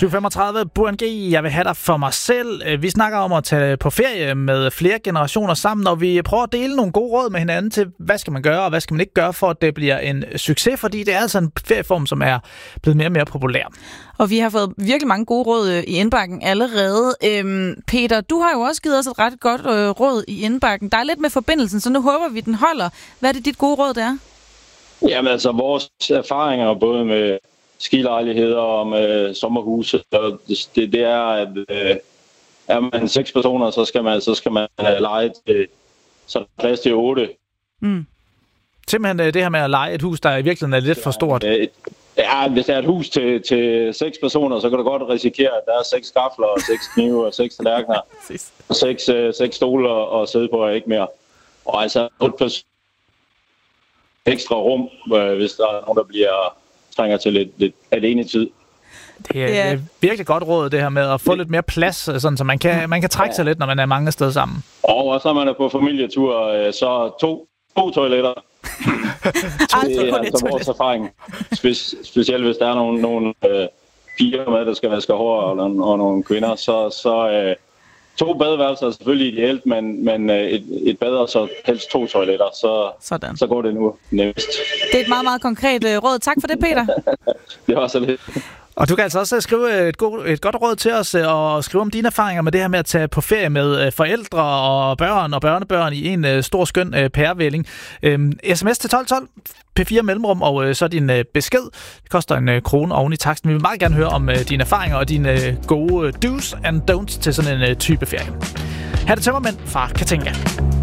7:35, Burhan G. Jeg vil have dig for mig selv. Vi snakker om at tage på ferie med flere generationer sammen, og vi prøver at dele nogle gode råd med hinanden til, hvad skal man gøre, og hvad skal man ikke gøre, for at det bliver en succes, fordi det er altså en ferieform, som er blevet mere og mere populær. Og vi har fået virkelig mange gode råd i indbakken allerede. Peter, du har jo også givet os et ret godt råd i indbakken. Der er lidt med forbindelsen, så nu håber vi, den holder. Hvad er det, dit gode råd er? Jamen altså, vores erfaringer både med skilejligheder og med sommerhuse, det er, at er man 6 personer, så skal man leje til, så der er plads til 8. Mm. Simpelthen det her med at leje et hus, der i virkeligheden er lidt for stort. Ja, hvis der er et hus til 6 personer, så kan du godt risikere, at der er 6 skafler og 6 knive og 6 tallerkener og 6 stole og sidde på og ikke mere. Og altså 8 ekstra rum, hvis der er nogen, der trænger til lidt alene tid. Det er virkelig godt råd, det her med at få lidt mere plads, sådan, så man kan trække sig lidt, når man er mange steder sammen. Og så er man på familietur, så to toiletter. Det er altså vores erfaring. Specielt hvis der er nogle piger med, der skal vaske hår, og nogle kvinder, så 2 badeværelser er selvfølgelig ideelt, men et bad og så helst 2 toiletter, så går det nu nemmest. Det er et meget, meget konkret råd. Tak for det, Peter. Det var så lidt. Og du kan altså også skrive et godt råd til os og skrive om dine erfaringer med det her med at tage på ferie med forældre og børn og børnebørn i en stor skøn pærevælling. SMS til 1212, P4 mellemrum, og så din besked. Det koster 1 krone oven i taksten. Vi vil meget gerne høre om dine erfaringer og dine gode do's and don'ts til sådan en type ferie. Her er det Tømmermænd fra Katinka.